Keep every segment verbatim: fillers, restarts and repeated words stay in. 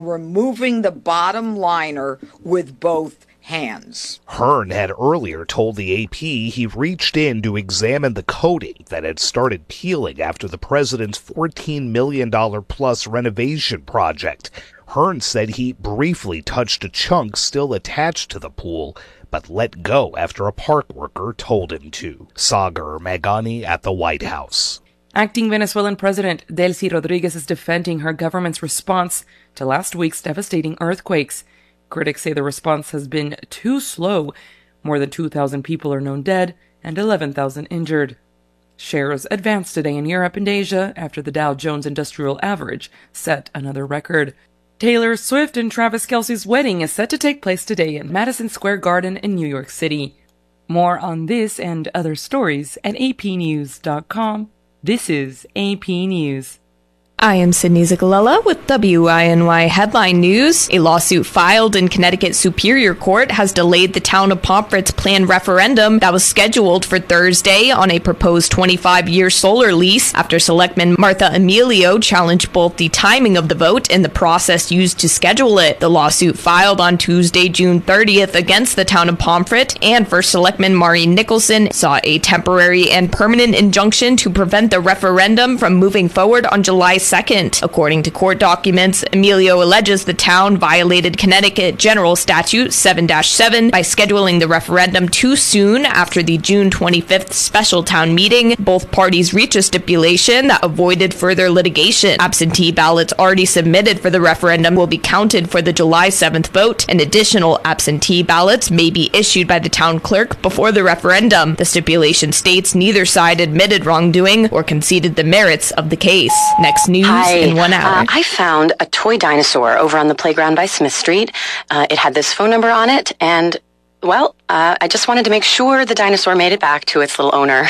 removing the bottom liner with both hands. Hearn had earlier told the A P he reached in to examine the coating that had started peeling after the president's fourteen million dollars plus renovation project. Hearn said he briefly touched a chunk still attached to the pool, but let go after a park worker told him to. Sagar Meghani at the White House. Acting Venezuelan President Delcy Rodriguez is defending her government's response to last week's devastating earthquakes. Critics say the response has been too slow. More than two thousand people are known dead and eleven thousand injured. Shares advanced today in Europe and Asia after the Dow Jones Industrial Average set another record. Taylor Swift and Travis Kelce's wedding is set to take place today at Madison Square Garden in New York City. More on this and other stories at a p news dot com. This is A P News. I am Sydney Zigalella with W I N Y Headline News. A lawsuit filed in Connecticut Superior Court has delayed the town of Pomfret's planned referendum that was scheduled for Thursday on a proposed twenty-five year solar lease after Selectman Martha Emilio challenged both the timing of the vote and the process used to schedule it. The lawsuit filed on Tuesday, June thirtieth against the town of Pomfret and First Selectman Maureen Nicholson sought a temporary and permanent injunction to prevent the referendum from moving forward on July second. According to court documents, Emilio alleges the town violated Connecticut General Statute seven dash seven by scheduling the referendum too soon after the June twenty-fifth special town meeting. Both parties reached a stipulation that avoided further litigation. Absentee ballots already submitted for the referendum will be counted for the July seventh vote, and additional absentee ballots may be issued by the town clerk before the referendum. The stipulation states neither side admitted wrongdoing or conceded the merits of the case. Next news. Hi. In one hour. Uh, I found a toy dinosaur over on the playground by Smith Street. Uh, it had this phone number on it, and, well, uh, I just wanted to make sure the dinosaur made it back to its little owner.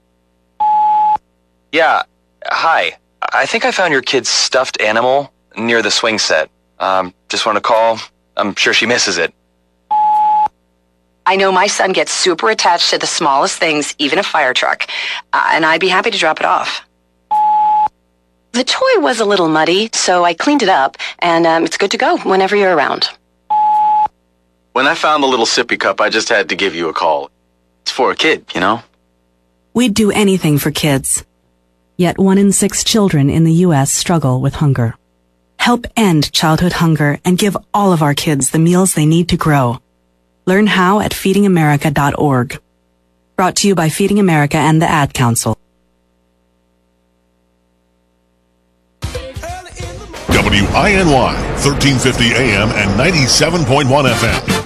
Yeah, hi. I think I found your kid's stuffed animal near the swing set. Um, just want to call. I'm sure she misses it. I know my son gets super attached to the smallest things, even a fire truck, uh, and I'd be happy to drop it off. The toy was a little muddy, so I cleaned it up, and um, it's good to go whenever you're around. When I found the little sippy cup, I just had to give you a call. It's for a kid, you know? We'd do anything for kids. Yet one in six children in the U S struggle with hunger. Help end childhood hunger and give all of our kids the meals they need to grow. Learn how at feeding america dot org. Brought to you by Feeding America and the Ad Council. W I N Y, thirteen fifty A M and ninety-seven point one F M.